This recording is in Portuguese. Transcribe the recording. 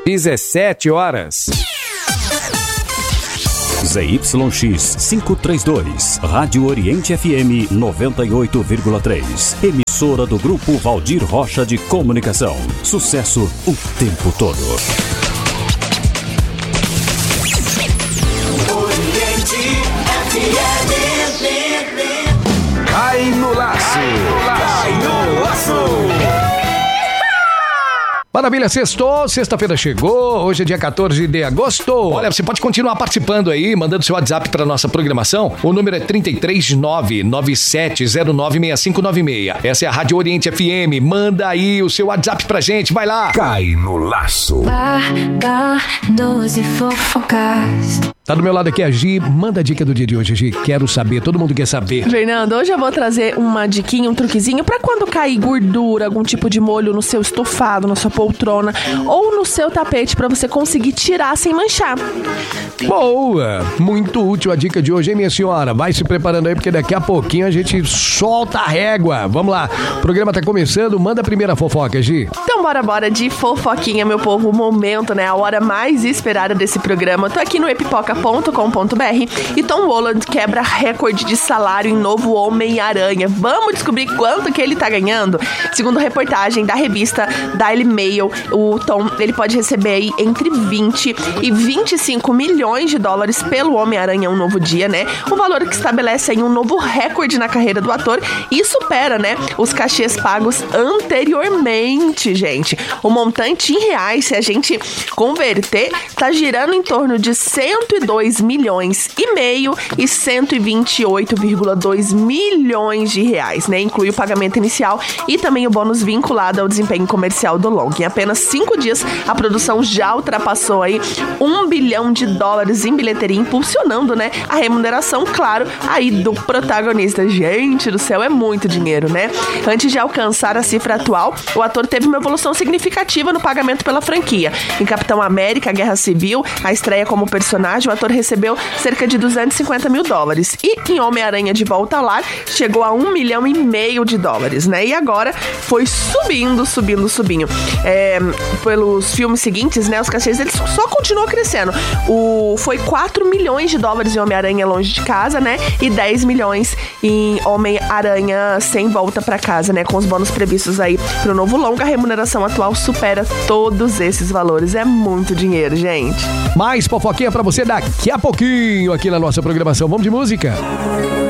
17 horas. ZYX 532, Rádio Oriente FM 98,3. Emissora do Grupo Valdir Rocha de Comunicação. Sucesso o tempo todo. Oriente FM. Cai no laço. Cai no laço. Maravilha, sextou, sexta-feira chegou, hoje é dia 14 de agosto. Olha, você pode continuar participando aí, mandando seu WhatsApp para nossa programação. O número é 33997096596. Essa é a Rádio Oriente FM. Manda aí o seu WhatsApp pra gente, vai lá. Cai no laço. Babando e fofocas. Tá do meu lado aqui a Gi. Manda a dica do dia de hoje, Gi. Quero saber, todo mundo quer saber. Fernando, hoje eu vou trazer uma diquinha, um truquezinho pra quando cair gordura, algum tipo de molho no seu estofado, na sua poltrona ou no seu tapete pra você conseguir tirar sem manchar. Boa! Muito útil a dica de hoje, hein, minha senhora? Vai se preparando aí, porque daqui a pouquinho a gente solta a régua. Vamos lá, o programa tá começando, manda a primeira fofoca, Gi. Então bora de fofoquinha, meu povo. O momento, né? A hora mais esperada desse programa. Eu tô aqui no epipoca.com.br e Tom Holland quebra recorde de salário em novo Homem-Aranha. Vamos descobrir quanto que ele tá ganhando? Segundo reportagem da revista Daily Mail, o Tom, ele pode receber aí entre 20 e 25 milhões de dólares pelo Homem-Aranha Um Novo Dia, né? Um valor que estabelece aí um novo recorde na carreira do ator e supera, né, os cachês pagos anteriormente, gente. O montante em reais, se a gente converter, tá girando em torno de 102 milhões e meio e 128,2 milhões de reais, né? Inclui o pagamento inicial e também o bônus vinculado ao desempenho comercial do longa. Em apenas 5 dias, a produção já ultrapassou aí $1 bilhão em bilheteria, impulsionando, né, a remuneração, claro, aí do protagonista. Gente do céu, é muito dinheiro, né? Antes de alcançar a cifra atual, o ator teve uma evolução significativa no pagamento pela franquia. Em Capitão América, Guerra Civil, a estreia como personagem, o ator recebeu cerca de 250 mil dólares. E em Homem-Aranha de Volta ao Lar, chegou a $1,5 milhão de dólares, né? E agora foi subindo. Pelos filmes seguintes, né, os cachês eles só continuam crescendo. Foi 4 milhões de dólares em Homem-Aranha Longe de Casa, né? E 10 milhões em Homem-Aranha Sem Volta pra Casa, né? Com os bônus previstos aí pro novo longa, a remuneração atual supera todos esses valores. É muito dinheiro, gente. Mais fofoquinha pra você daqui a pouquinho aqui na nossa programação. Vamos de música?